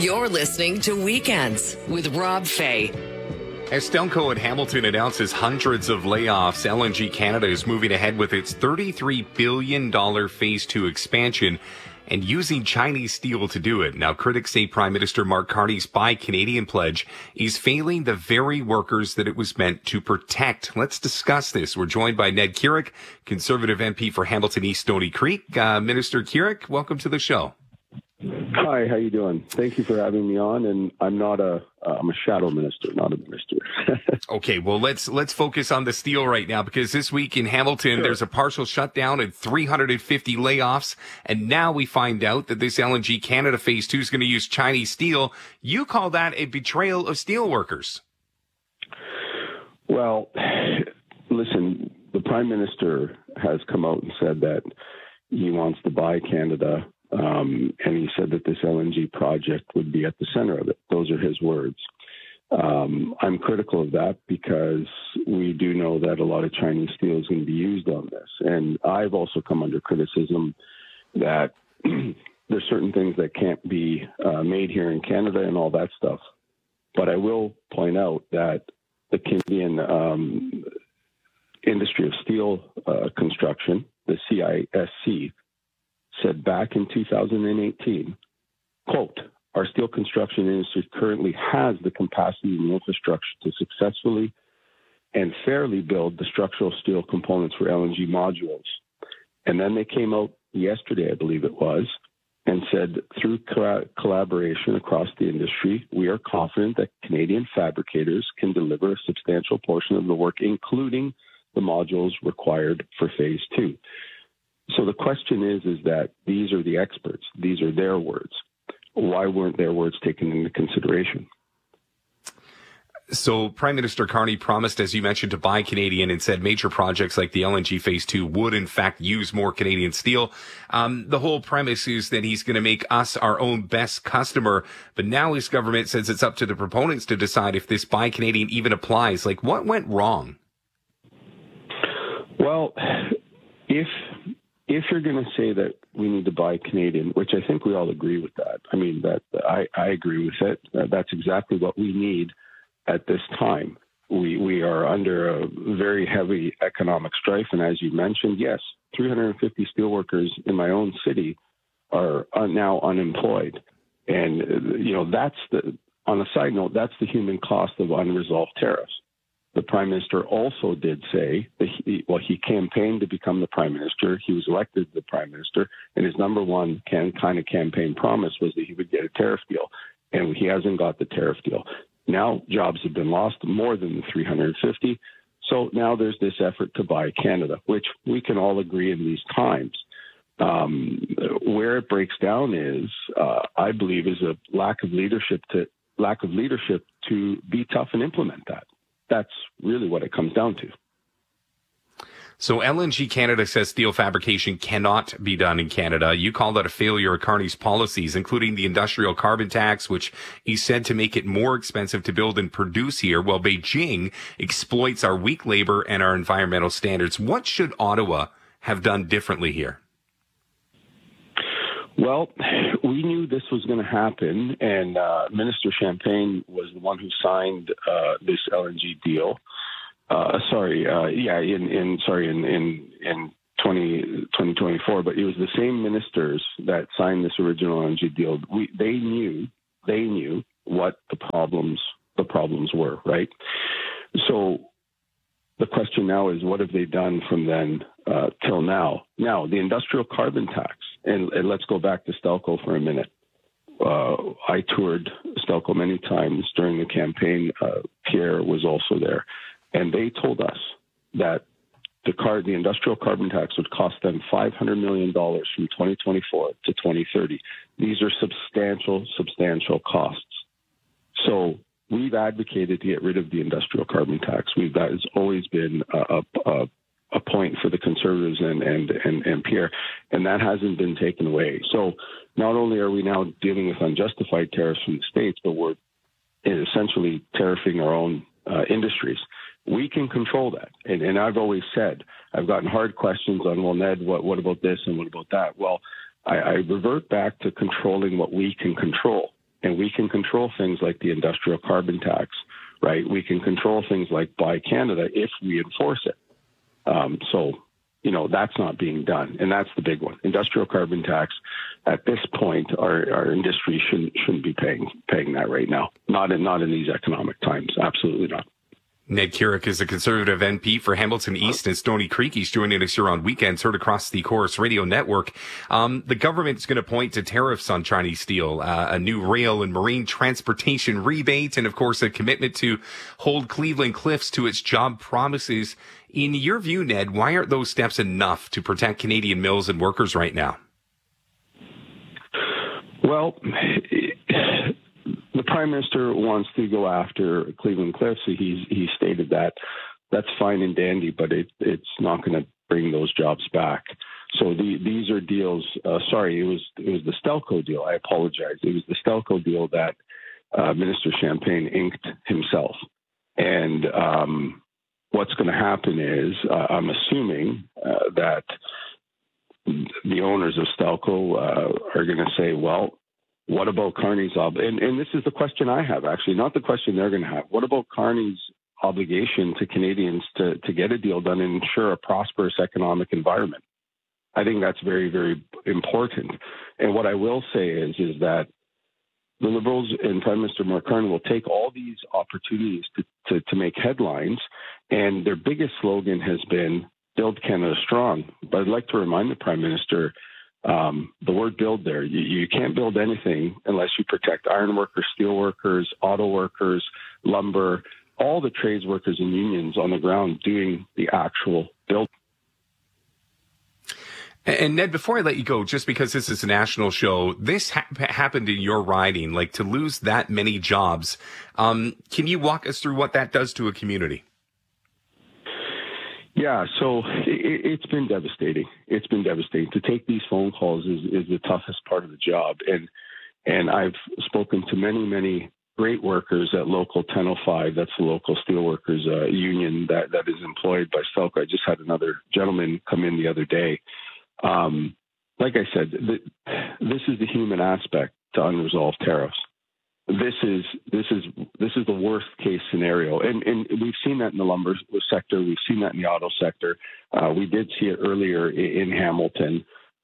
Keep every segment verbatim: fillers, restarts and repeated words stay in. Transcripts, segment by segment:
You're listening to Weekends with Rob Fay. As Stelco at Hamilton announces hundreds of layoffs, L N G Canada is moving ahead with its thirty-three billion dollars Phase two expansion and using Chinese steel to do it. Now, critics say Prime Minister Mark Carney's Buy Canadian pledge is failing the very workers that it was meant to protect. Let's discuss this. We're joined by Ned Kierick, Conservative M P for Hamilton East Stony Creek. Uh, Minister Kierick, welcome to the show. Hi, how you doing? Thank you for having me on. And I'm not a, uh, I'm a shadow minister, not a minister. Okay, well, let's let's focus on the steel right now, because this week in Hamilton, sure. There's a partial shutdown and three hundred fifty layoffs. And now we find out that this L N G Canada Phase two is going to use Chinese steel. You call that a betrayal of steel workers. Well, listen, the Prime Minister has come out and said that he wants to buy Canada. Um, and he said that this L N G project would be at the center of it. Those are his words. Um, I'm critical of that because we do know that a lot of Chinese steel is going to be used on this. And I've also come under criticism that there's certain things that can't be uh, made here in Canada and all that stuff. But I will point out that the Canadian um, industry of steel uh, construction, the C I S C, said back in two thousand eighteen, quote, our steel construction industry currently has the capacity and infrastructure to successfully and fairly build the structural steel components for L N G modules. And then they came out yesterday, I believe it was, and said through co- collaboration across the industry, we are confident that Canadian fabricators can deliver a substantial portion of the work, including the modules required for Phase two. So the question is, is that these are the experts. These are their words. Why weren't their words taken into consideration? So Prime Minister Carney promised, as you mentioned, to buy Canadian and said major projects like the L N G Phase two would, in fact, use more Canadian steel. Um, the whole premise is that he's going to make us our own best customer. But now his government says it's up to the proponents to decide if this buy Canadian even applies. Like, what went wrong? Well, if... If you're going to say that we need to buy Canadian, which I think we all agree with that, I mean, that I, I agree with it. That's exactly what we need at this time. We we are under a very heavy economic strife. And as you mentioned, yes, three hundred fifty steelworkers in my own city are now unemployed. And, you know, that's the, on a side note, that's the human cost of unresolved tariffs. The Prime Minister also did say that he, well, he campaigned to become the Prime Minister. He was elected the Prime Minister, and his number one can, kind of campaign promise was that he would get a tariff deal, and he hasn't got the tariff deal. Now jobs have been lost, more than the three hundred fifty. So now there's this effort to buy Canada, which we can all agree in these times. Um, where it breaks down is, uh, I believe, is a lack of leadership to lack of leadership to be tough and implement that. That's really what it comes down to. So L N G Canada says steel fabrication cannot be done in Canada. You call that a failure of Carney's policies, including the industrial carbon tax, which he said to make it more expensive to build and produce here, while Beijing exploits our weak labor and our environmental standards. What should Ottawa have done differently here? Well, we knew this was going to happen, and uh, Minister Champagne was the one who signed uh, this L N G deal. Uh, sorry, uh, yeah, in, in sorry, in in in twenty twenty-four, but it was the same ministers that signed this original L N G deal. We they knew they knew what the problems the problems were, right? So the question now is, what have they done from then uh, till now? Now, the industrial carbon tax. And, and let's go back to Stelco for a minute. Uh, I toured Stelco many times during the campaign. Uh, Pierre was also there. And they told us that the, car, the industrial carbon tax would cost them five hundred million dollars from twenty twenty-four to twenty thirty. These are substantial, substantial costs. So we've advocated to get rid of the industrial carbon tax. We've, that has always been a, a, a point for the Conservatives and, and, and, and Pierre, and that hasn't been taken away. So not only are we now dealing with unjustified tariffs from the States, but we're essentially tariffing our own uh, industries. We can control that. And, and I've always said, I've gotten hard questions on, well, Ned, what, what about this and what about that? Well, I, I revert back to controlling what we can control. And we can control things like the industrial carbon tax, right? We can control things like Buy Canada if we enforce it. Um, so, you know, that's not being done. And that's the big one. Industrial carbon tax, at this point, our, our industry shouldn't, shouldn't be paying, paying that right now. Not in, not in these economic times. Absolutely not. Ned Carrick is a Conservative M P for Hamilton East and Stoney Creek. He's joining us here on Weekends, heard across the Chorus Radio Network. Um, the government's going to point to tariffs on Chinese steel, uh, a new rail and marine transportation rebate, and of course a commitment to hold Cleveland Cliffs to its job promises. In your view, Ned, why aren't those steps enough to protect Canadian mills and workers right now? Well, the Prime Minister wants to go after Cleveland Cliffs. He's he stated that. That's fine and dandy, but it, it's not going to bring those jobs back. So the, these are deals. Uh, sorry, it was it was the Stelco deal. I apologize. It was the Stelco deal that uh, Minister Champagne inked himself. And um, what's going to happen is, uh, I'm assuming uh, that the owners of Stelco uh, are going to say, well, what about Carney's ob- and, and this is the question I have, actually, not the question they're going to have. What about Carney's obligation to Canadians to, to get a deal done and ensure a prosperous economic environment? I think that's very, very important. And what I will say is, is that the Liberals and Prime Minister Mark Carney will take all these opportunities to, to, to make headlines, and their biggest slogan has been Build Canada Strong. But I'd like to remind the Prime Minister, um, the word build there, you, you can't build anything unless you protect iron workers, steel workers, auto workers, lumber, all the trades workers and unions on the ground doing the actual build. And Ned, before I let you go, just because this is a national show, this ha- happened in your riding, like to lose that many jobs. Um, can you walk us through what that does to a community? Yeah, so it, it's been devastating. It's been devastating. To take these phone calls is, is the toughest part of the job. And and I've spoken to many, many great workers at Local ten oh five. That's the local steelworkers uh, union that, that is employed by Stelco. I just had another gentleman come in the other day. Um, like I said, th- this is the human aspect to unresolved tariffs. This is this is this is the worst case scenario, and and we've seen that in the lumber sector. We've seen that in the auto sector. Uh, we did see it earlier in, in Hamilton,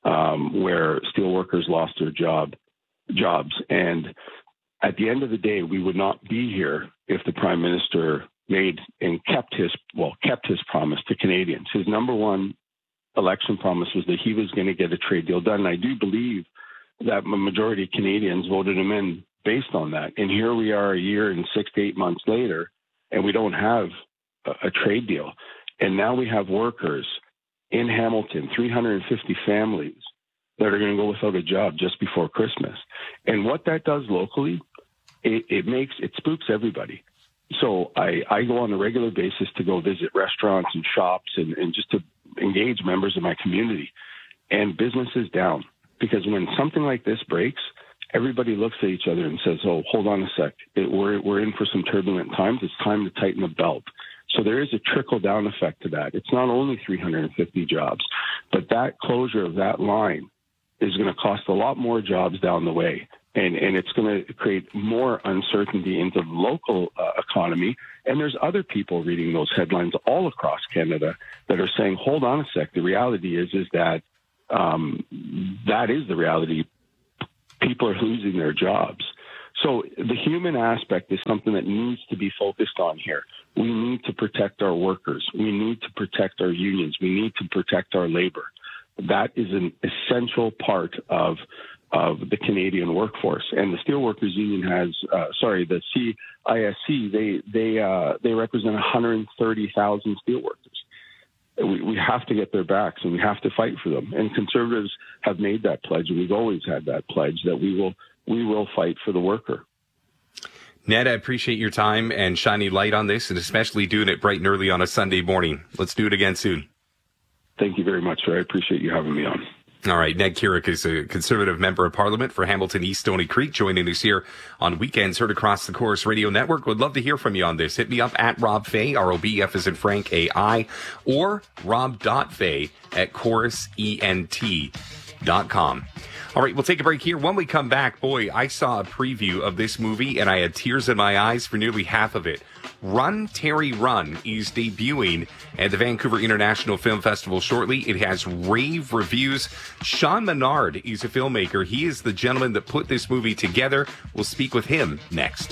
um, where steel workers lost their job jobs. And at the end of the day, we would not be here if the Prime Minister made and kept his well kept his promise to Canadians. His number one election promise was that he was going to get a trade deal done. And I do believe that a majority of Canadians voted him in based on that. And here we are a year and six to eight months later, and we don't have a, a trade deal. And now we have workers in Hamilton, three hundred fifty families that are going to go without a job just before Christmas. And what that does locally, it, it makes, it spooks everybody. So I, I go on a regular basis to go visit restaurants and shops and, and just to engage members of my community, and business is down, because when something like this breaks, everybody looks at each other and says, oh, hold on a sec. It, we're, we're in for some turbulent times. It's time to tighten the belt. So there is a trickle down effect to that. It's not only three hundred fifty jobs, but that closure of that line is going to cost a lot more jobs down the way. And, and it's going to create more uncertainty into the local uh, economy. And there's other people reading those headlines all across Canada that are saying, hold on a sec. The reality is, is that um, that is the reality. People are losing their jobs. So the human aspect is something that needs to be focused on here. We need to protect our workers. We need to protect our unions. We need to protect our labor. That is an essential part of of the Canadian workforce. And the Steelworkers Union has, uh, sorry, the C I S C, they they uh, they represent one hundred thirty thousand steelworkers. We, we have to get their backs, and we have to fight for them. And Conservatives have made that pledge, and we've always had that pledge that we will we will fight for the worker. Ned, I appreciate your time and shining light on this, and especially doing it bright and early on a Sunday morning. Let's do it again soon. Thank you very much, sir. I appreciate you having me on. All right. Ned Carrick is a Conservative member of Parliament for Hamilton East Stoney Creek, joining us here on Weekends, heard across the Chorus Radio Network. Would love to hear from you on this. Hit me up at Rob Fay, R O B F as in Frank, A I, or rob.fay at chorus ent dot com. All right, we'll take a break here. When we come back, boy, I saw a preview of this movie and I had tears in my eyes for nearly half of it. Run, Terry, Run is debuting at the Vancouver International Film Festival shortly. It has rave reviews. Sean Menard is a filmmaker. He is the gentleman that put this movie together. We'll speak with him next.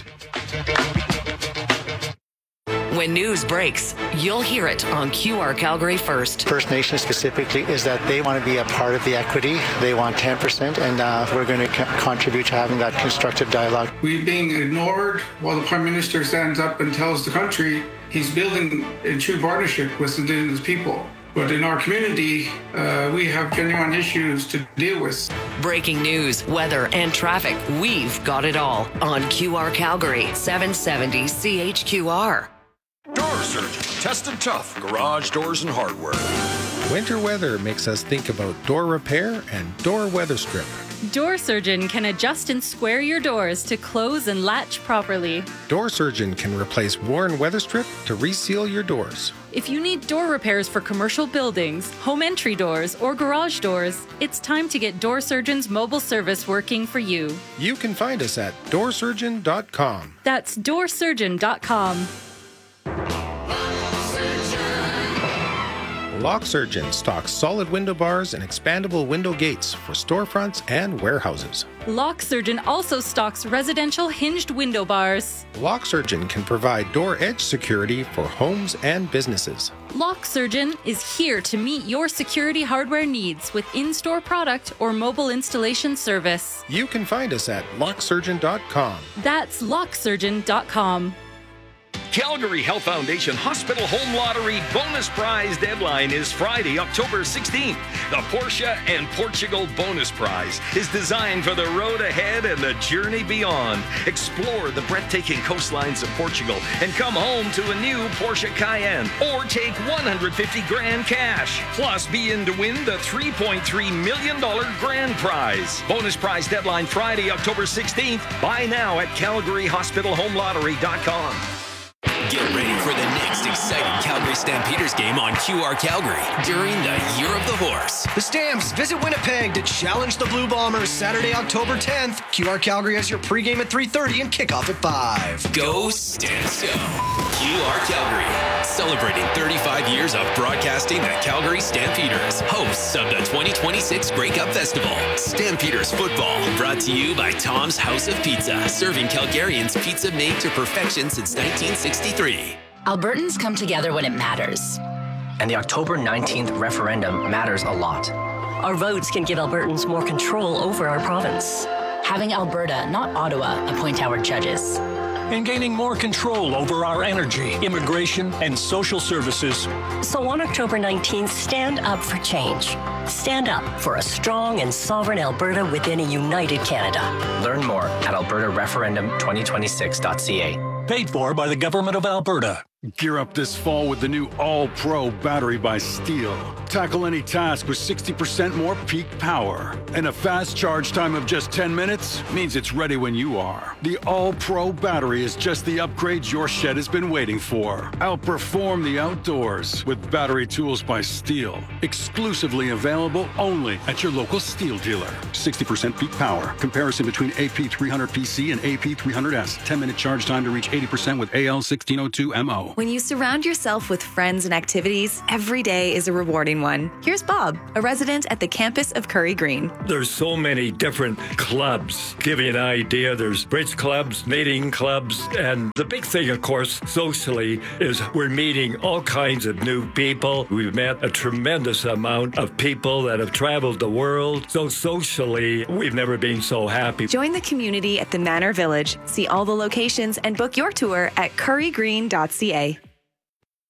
When news breaks, you'll hear it on Q R Calgary First. First Nations specifically is that they want to be a part of the equity. They want ten percent, and uh, we're going to co- contribute to having that constructive dialogue. We're being ignored while the Prime Minister stands up and tells the country he's building a true partnership with Indigenous people. But in our community, uh, we have genuine issues to deal with. Breaking news, weather, and traffic. We've got it all on Q R Calgary, seven seventy C H Q R. Door Surgeon, tested tough, garage doors and hardware. Winter weather makes us think about door repair and door weather strip. Door Surgeon can adjust and square your doors to close and latch properly. Door Surgeon can replace worn weather strip to reseal your doors. If you need door repairs for commercial buildings, home entry doors, or garage doors, it's time to get Door Surgeon's mobile service working for you. You can find us at door surgeon dot com. That's door surgeon dot com. Lock Surgeon stocks solid window bars and expandable window gates for storefronts and warehouses. Lock Surgeon also stocks residential hinged window bars. Lock Surgeon can provide door edge security for homes and businesses. Lock Surgeon is here to meet your security hardware needs with in-store product or mobile installation service. You can find us at lock surgeon dot com. That's lock surgeon dot com. Calgary Health Foundation Hospital Home Lottery bonus prize deadline is Friday, October sixteenth. The Porsche and Portugal bonus prize is designed for the road ahead and the journey beyond. Explore the breathtaking coastlines of Portugal and come home to a new Porsche Cayenne or take one hundred fifty grand cash. Plus, be in to win the three point three million dollars grand prize. Bonus prize deadline Friday, October sixteenth. Buy now at calgary hospital home lottery dot com. Get ready for the next exciting Calgary Stampeders game on Q R Calgary during the Year of the Horse. The Stamps visit Winnipeg to challenge the Blue Bombers Saturday, October tenth. Q R Calgary has your pregame at three thirty and kickoff at five. Go Stamps Go! Q R Calgary, celebrating thirty-five years of broadcasting the Calgary Stampeders, hosts of the twenty twenty-six Grey Cup Festival. Stampeders football, brought to you by Tom's House of Pizza, serving Calgarians pizza made to perfection since nineteen sixty-three. Albertans come together when it matters. And the October nineteenth referendum matters a lot. Our votes can give Albertans more control over our province. Having Alberta, not Ottawa, appoint our judges. And gaining more control over our energy, immigration, and social services. So on October nineteenth, stand up for change. Stand up for a strong and sovereign Alberta within a united Canada. Learn more at alberta referendum twenty twenty-six dot c a. Paid for by the Government of Alberta. Gear up this fall with the new All-Pro battery by Steel. Tackle any task with sixty percent more peak power. And a fast charge time of just ten minutes means it's ready when you are. The All-Pro battery is just the upgrade your shed has been waiting for. Outperform the outdoors with battery tools by Steel. Exclusively available only at your local Steel dealer. sixty percent peak power. Comparison between A P three hundred P C and A P three hundred S. ten minute charge time to reach eighty percent with A L sixteen oh two M O. When you surround yourself with friends and activities, every day is a rewarding one. Here's Bob, a resident at the campus of Curry Green. There's so many different clubs. To give you an idea, there's bridge clubs, knitting clubs, and the big thing, of course, socially, is we're meeting all kinds of new people. We've met a tremendous amount of people that have traveled the world. So socially, we've never been so happy. Join the community at the Manor Village. See all the locations and book your tour at curry green dot c a.